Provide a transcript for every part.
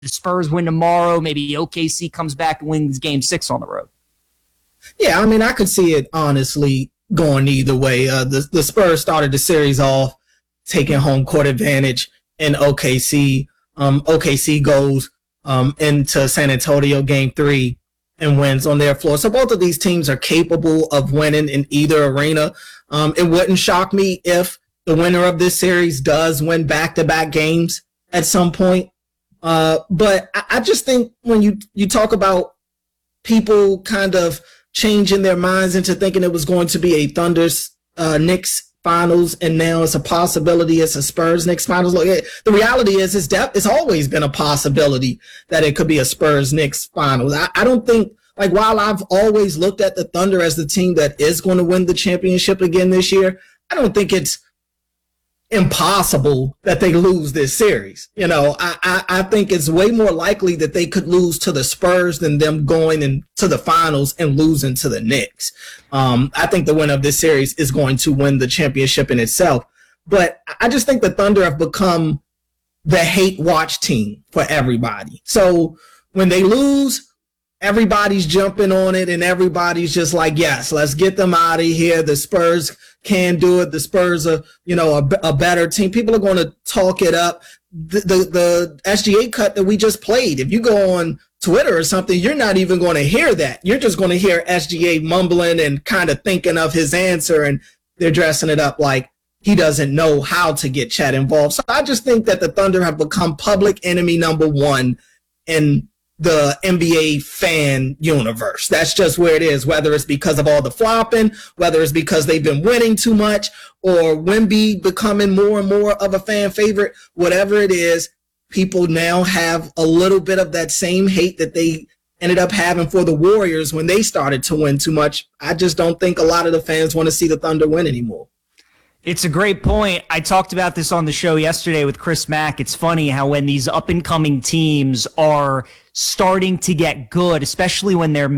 the Spurs win tomorrow. Maybe OKC comes back and wins game 6 on the road. Yeah, I mean, I could see it honestly going either way. The Spurs started the series off taking home court advantage in OKC. OKC goes into San Antonio game 3 and wins on their floor. So both of these teams are capable of winning in either arena. It wouldn't shock me if the winner of this series does win back-to-back games at some point. But I just think when you talk about people kind of changing their minds into thinking it was going to be a Thunder's Knicks finals, and now it's a possibility it's a Spurs Knicks finals. Look, the reality is it's always been a possibility that it could be a Spurs Knicks finals. I don't think, like, while I've always looked at the Thunder as the team that is going to win the championship again this year, I don't think it's impossible that they lose this series. You know, I think it's way more likely that they could lose to the Spurs than them going into the finals and losing to the Knicks. I think the winner of this series is going to win the championship in itself. But I just think the Thunder have become the hate watch team for everybody. So when they lose, everybody's jumping on it and everybody's just like, yes, let's get them out of here. The Spurs can do it. The Spurs are, a better team. People are going to talk it up. The SGA cut that we just played, if you go on Twitter or something, you're not even going to hear that. You're just going to hear SGA mumbling and kind of thinking of his answer, and they're dressing it up like he doesn't know how to get Chet involved. So I just think that the Thunder have become public enemy number one in the NBA fan universe. That's just where it is, whether it's because of all the flopping, whether it's because they've been winning too much, or Wemby becoming more and more of a fan favorite, whatever it is, people now have a little bit of that same hate that they ended up having for the Warriors when they started to win too much. I just don't think a lot of the fans want to see the Thunder win anymore. It's a great point. I talked about this on the show yesterday with Chris Mack. It's funny how when these up-and-coming teams are starting to get good, especially when they're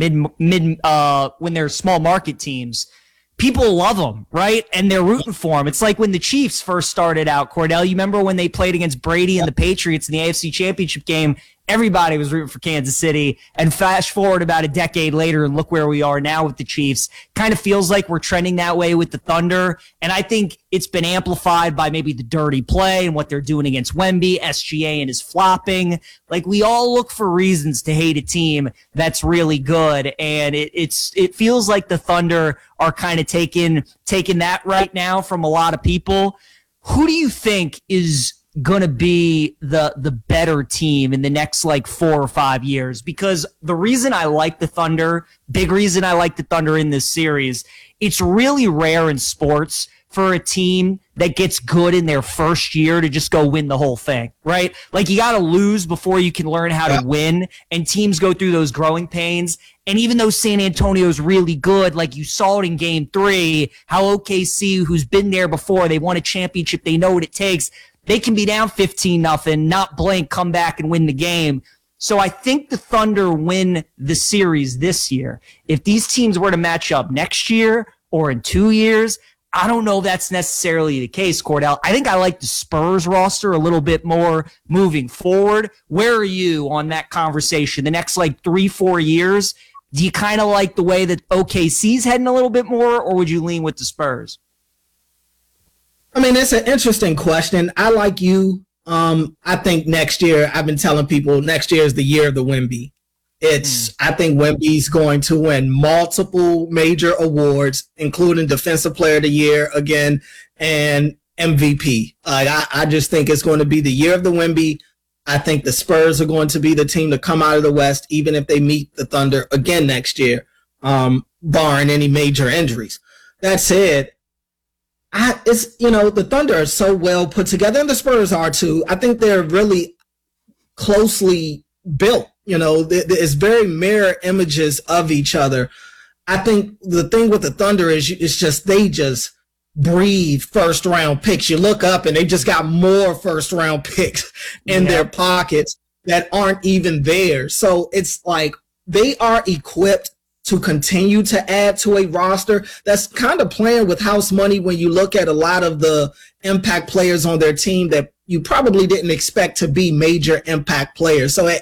when they're small market teams, people love them, right? And they're rooting for them. It's like when the Chiefs first started out, Cordell. You remember when they played against Brady and the Patriots in the AFC Championship game? Everybody was rooting for Kansas City. And fast forward about a decade later, and look where we are now with the Chiefs. Kind of feels like we're trending that way with the Thunder. And I think it's been amplified by maybe the dirty play and what they're doing against Wemby, SGA and his flopping. Like, we all look for reasons to hate a team that's really good. And it feels like the Thunder are kind of taking that right now from a lot of people. Who do you think is gonna be the better team in the next 4 or 5 years? Because the reason I like the Thunder, big reason I like the Thunder in this series, it's really rare in sports for a team that gets good in their first year to just go win the whole thing, right? Like, you gotta lose before you can learn how to win, and teams go through those growing pains. And even though San Antonio's really good, like you saw it in game 3, how OKC, who's been there before, they won a championship, they know what it takes. They can be down 15-0, not blink, come back and win the game. So I think the Thunder win the series this year. If these teams were to match up next year or in 2 years, I don't know if that's necessarily the case, Cordell. I think I like the Spurs roster a little bit more moving forward. Where are you on that conversation? The next 3-4 years, do you kind of like the way that OKC's heading a little bit more, or would you lean with the Spurs? I mean, it's an interesting question. I like you. I think next year, I've been telling people next year is the year of the Wemby. I think Wemby's going to win multiple major awards, including Defensive Player of the Year again and MVP. I just think it's going to be the year of the Wemby. I think the Spurs are going to be the team to come out of the West, even if they meet the Thunder again next year, barring any major injuries. That said, the Thunder are so well put together, and the Spurs are too. I think they're really closely built. It's very mirror images of each other. I think the thing with the Thunder is they just breathe first round picks. You look up and they just got more first round picks in their pockets that aren't even there. So it's like they are equipped to continue to add to a roster that's kind of playing with house money when you look at a lot of the impact players on their team that you probably didn't expect to be major impact players. So